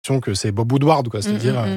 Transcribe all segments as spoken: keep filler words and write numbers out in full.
que c'est Bob Woodward, quoi. C'est-à-dire, mmh, mmh.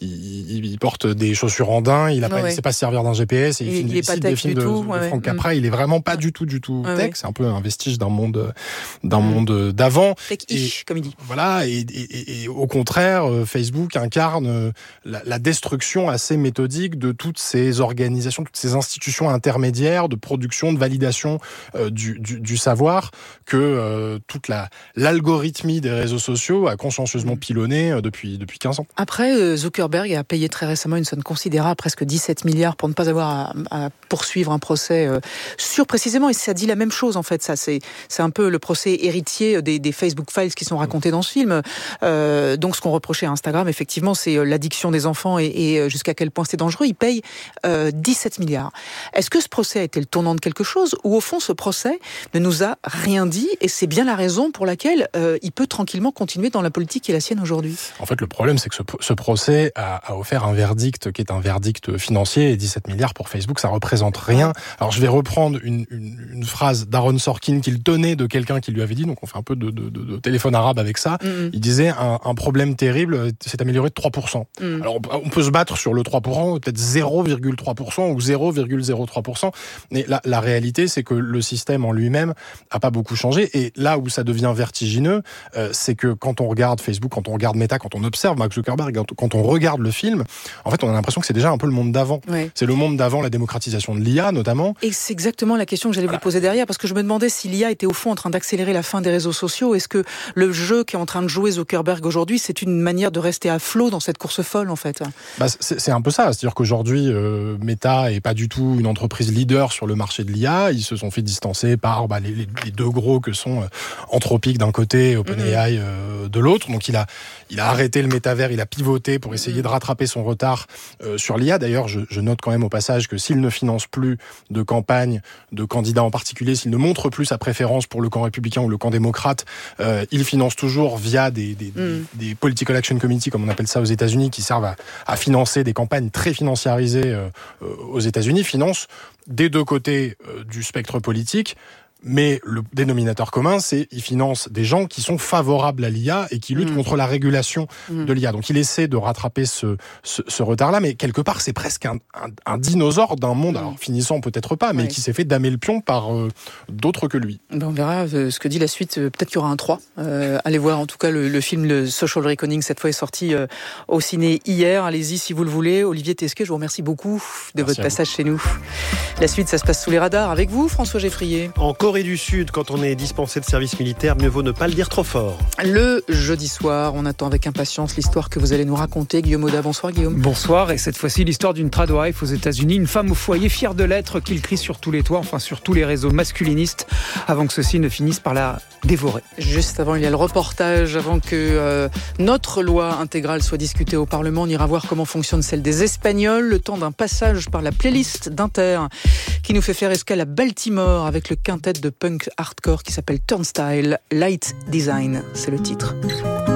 il, il porte des chaussures en daim, il a pas, ouais. il sait pas se servir d'un G P S, et il, il, il filme des films de, tout, de ouais, Frank ouais. Capra. Mmh. Il est vraiment pas du tout, du tout ouais, tech. Ouais. C'est un peu un vestige d'un monde, d'un mmh. monde d'avant. Tech-ish, comme il dit. Voilà. Et, et, et, et au contraire, Facebook incarne la, la destruction assez méthodique de toutes ces organisations, toutes ces institutions intermédiaires de production, de validation euh, du, du, du savoir que euh, toute la l'algorithmie des réseaux sociaux a consciencieusement pilonné euh, depuis depuis quinze ans. Après, Zuckerberg a payé très récemment une somme considérable, presque dix-sept milliards, pour ne pas avoir à, à poursuivre un procès euh, sur précisément, et ça dit la même chose en fait. Ça, c'est c'est un peu le procès héritier des, des Facebook Files qui sont racontés dans ce film. Euh, donc, ce qu'on reprochait à Instagram, effectivement, c'est l'addiction des enfants et, et jusqu'à quel point c'est dangereux. Il paye euh, dix-sept milliards. Est-ce que ce procès a été le tournant de quelque chose, ou au fond, ce procès ne nous a rien dit, et c'est bien la raison pour laquelle euh, il peut tranquillement continuer dans la politique qui est la sienne aujourd'hui? En fait, le problème, c'est que ce, ce procès a, a offert un verdict qui est un verdict financier, et dix-sept milliards pour Facebook, ça représente rien. Alors, je vais reprendre une, une, une phrase d'Aaron Sorkin qu'il tenait de quelqu'un qui lui avait dit, donc on fait un peu de, de, de, de téléphone arabe avec ça. Mm-hmm. Il disait, un, un problème terrible s'est amélioré de trois pour cent. Mm. Alors, on peut se battre sur le trois pour cent, peut-être zéro virgule trois pour cent ou zéro virgule zéro trois pour cent, mais la, la réalité, c'est que le système en lui-même a pas beaucoup changé, et là où ça devient vertigineux, euh, c'est que quand on regarde Facebook, quand on regarde Meta, quand on observe Mark Zuckerberg, quand on regarde le film, en fait, on a l'impression que c'est déjà un peu le monde d'avant. Ouais. C'est le monde d'avant la démocratisation de l'I A, notamment. Et c'est exactement la question que j'allais voilà. vous poser derrière, parce que je me demandais si l'I A était au fond en train d'accélérer la fin des réseaux sociaux. Est-ce que le jeu qui est en train de jouer Zuckerberg aujourd'hui, c'est une manière de rester à flot dans cette course folle, en fait? Bah, c'est, c'est un peu ça. C'est-à-dire qu'aujourd'hui, euh, Meta est pas du tout une entreprise leader sur le marché de l'I A. Ils se sont fait distancer par bah, les, les, les deux gros que sont euh, Anthropic d'un côté, OpenAI euh, de l'autre. Donc il a, il a arrêté le métavers, il a pivoté pour essayer de rattraper son retard euh, sur l'I A. D'ailleurs, je, je note quand même au passage que s'il ne finance plus de campagne de candidats en particulier, s'il ne montre plus sa préférence pour le camp républicain ou le camp démocrate, euh, il finance toujours via des, des, mm. des, des Political Action Committee, comme on appelle ça aux États-Unis, qui servent à, à financer des campagnes très financiarisées euh, aux États-Unis, finance des deux côtés euh, du spectre politique. Mais le dénominateur commun, c'est qu'il finance des gens qui sont favorables à l'I A et qui luttent mmh. contre la régulation mmh. de l'I A. Donc il essaie de rattraper ce, ce, ce retard-là, mais quelque part, c'est presque un, un, un dinosaure d'un monde, alors finissant peut-être pas, mais oui. qui s'est fait damer le pion par euh, d'autres que lui. Ben on verra euh, ce que dit la suite. Euh, peut-être qu'il y aura un trois. Euh, allez voir, en tout cas, le, le film le Social Reckoning, cette fois, est sorti euh, au ciné hier. Allez-y si vous le voulez. Olivier Tesquet, je vous remercie beaucoup de Merci votre passage chez nous. La suite, ça se passe sous les radars. Avec vous, François Geffrier. Encore Corée du Sud, quand on est dispensé de service militaire, mieux vaut ne pas le dire trop fort. Le jeudi soir, on attend avec impatience l'histoire que vous allez nous raconter. Guillaume Audat, bonsoir Guillaume. Bonsoir, et cette fois-ci l'histoire d'une tradwife aux États-Unis, une femme au foyer fière de l'être qui le crie sur tous les toits, enfin sur tous les réseaux masculinistes, avant que ceux-ci ne finissent par la dévorer. Juste avant, il y a le reportage, avant que euh, notre loi intégrale soit discutée au Parlement, on ira voir comment fonctionne celle des Espagnols, le temps d'un passage par la playlist d'Inter, qui nous fait faire escale à Baltimore avec le quintet de punk hardcore qui s'appelle Turnstile. Light Design, c'est le titre.